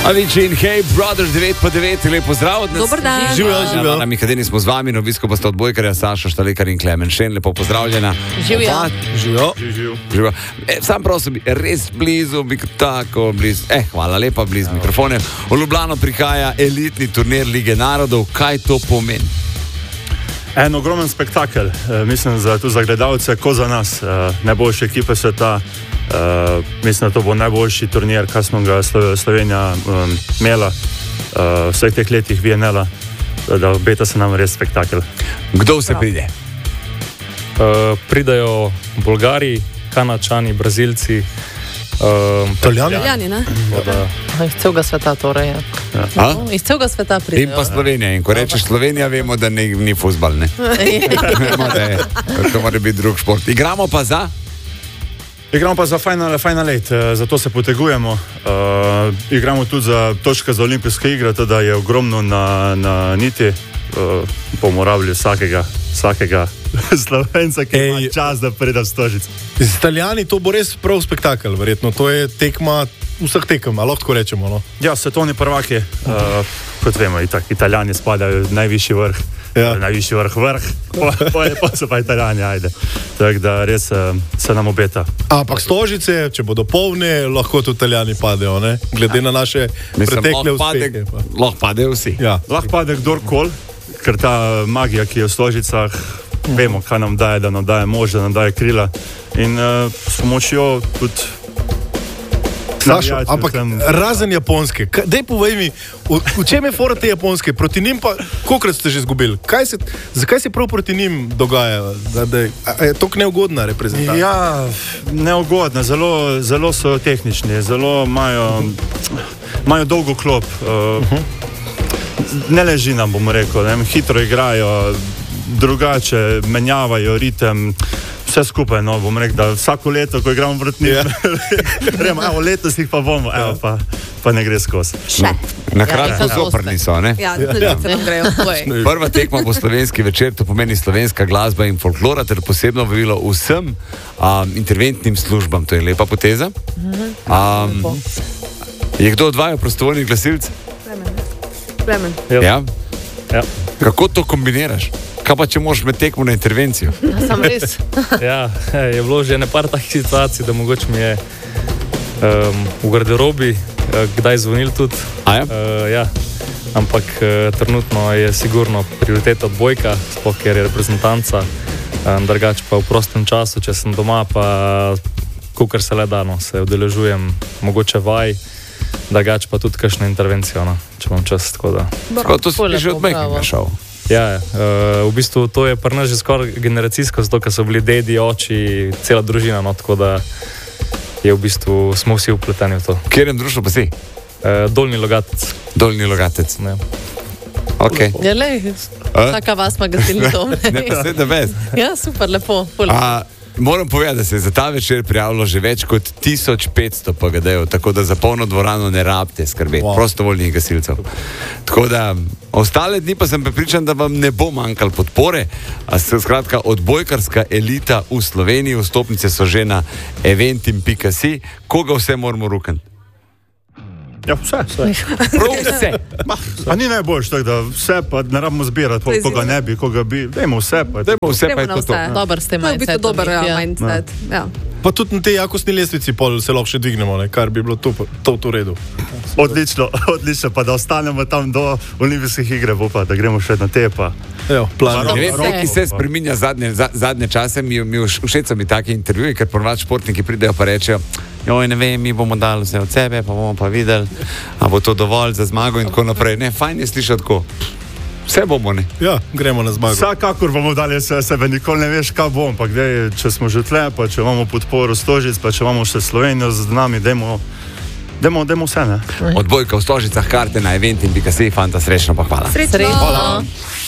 Aviči in hej, brother 9 lepo zdrav. Dober dan. Živijo. Na Mikadeni smo z vami, na obisku pa sta odbojkarja Saša Štalekar in Klemen Šen. Lepo pozdravljena. Živijo. Sam prosim, res blizu, tako blizu. Hvala lepa, blizu mikrofone. V Ljubljano prihaja elitni turnir Lige narodov. Kaj to pomeni? En ogromen spektakel, mislim, za gledalce, ko za nas, najboljše ekipe sveta. Mislim, da to bo najboljši turnir, kar smo ga Slovenija imela v vseh teh letih VNL-a, da obeta se nam res spektakel. Kdo vse pride? Pridajo Bolgari, Kanačani, Brazilci, Italijani, ne? Iz celega sveta torej. Iz celega sveta pridejo. In pa Slovenija. In ko rečeš Slovenija, vemo, da ni fuzbal, ne? Vemo, da to mora biti drug šport. Igramo pa za Final Eight, zato se potegujemo. Igramo tudi za točke za olimpijske igre, teda je ogromno na niti. Bomo rabili vsakega Slovenca, ki ima čas, da pride v Stožico. Z Italijani to bo res prav spektakel, verjetno. To je tekma vseh tekem, ali lahko rečemo, no? Ja, svetovni prvaki, kot vemo, Italijani spadajo v najvišji vrh. Ja. Najvišji vrh, pa so pa Italijani, ajde. Tako da res se nam obeta. Ampak Stožice, če bodo polne, lahko tudi Italijani padejo, ne? Glede na naše pretekle uspehe. Lahko padejo vsi. Ja. Lahko pade kdorkoli, ker ta magija, ki je v Stožicah, vemo, kaj nam daje, da nam daje moč, da nam daje krila. In s pomočjo tudi ampak razen Japonske, daj povej mi, v čem je fora te Japonske? Proti njim pa, kolikrat ste že izgubili? Zakaj se prav proti njim dogaja? Je to neugodna reprezentacija? Ja, neugodna, zelo so tehnični, zelo imajo dolgo klop. Ne leži nam, bomo rekel, hitro igrajo, drugače menjavajo ritem. Vse skupaj, no, bom rekel, da vsako leto, ko igramo proti njim, letos jih pa bomo, pa ne gre skozi. Na kratko zoprni so, ne? Ja, se nam grejo. Prva tekma bo slovenski večer, to pomeni slovenska glasba in folklora, ter posebno vabilo vsem interventnim službam. To je lepa poteza. Je kdo odvajal prostovoljnih glasilcev? Klemen. Ja? Kako to kombiniraš? Kaj pa, če moraš med tekmo na intervencijo? Sam res. Ja, je bilo že nepar takih situacij, da mogoče mi je v garderobi kdaj zvonil tudi. Ja. Ampak trenutno je sigurno prioriteta odbojka, sploh ker je reprezentanca, drugače pa v prostem času, če sem doma, pa kakor se le dano, se udeležujem mogoče vaj, drugače pa tudi kakšno intervencijo, no, če imam čas, tako da. To si že od mehkega šel. Ja, v bistvu to je pri nas že skoraj generacijsko, zato ker so bili dedi, oči, cela družina, no, tako da je v bistvu, smo vsi upleteni v to. Kjerem društvo pa si? Dolnji Logatec. Dolnji Logatec. Ne. Ok. Ja, lej, taka vas pa gasilni dom. Ne, pa sve da bez. Ja, super, lepo. Moram povedati, da se je za ta večer prijavilo že več kot 1500 PGD-jev, tako da za polno dvorano ne rabite skrbeti, prostovoljnih gasilcev. Tako da, ostale dni pa sem prepričan, da vam ne bo manjkalo podpore. Skratka, odbojkarska elita v Sloveniji, vstopnice so že na eventim.si. Koga vse moramo rukati? Ja, vse. Prav vse. A ni najboljš, tako da vse pa ne rabimo zbirati, koga ne bi, koga bi. Dajmo vse, pa je to to. Dobar ste mindset. To je dober mindset. Ja. Pa tudi na tej jakostni lestvici pol se lahko še dvignemo, ne? Kar bi bilo to v redu. Odlično, pa da ostanemo tam do olimpijskih igre, pa da gremo še na te pa. Ki se spreminja zadnje čase, mi všeč so mi taki intervjuji, ker ponovadi športniki pridejo pa rečejo, ne vem, mi bomo dali vse od sebe, pa bomo pa videli, a bo to dovolj za zmago in tako naprej. Ne, fajn je slišati tako. Vse bomo, ne? Ja, gremo na zmago. Vsakakor bomo dali vse sebe, nikoli ne veš, kaj bom, pa gdje, če smo že tle, pa če imamo podporo Stožic, pa če imamo še Slovenijo z nami, dajmo vse, ne? Odbojka v Stožicah, karte na eventim.si, fanta, srečno pa hvala. Srečno.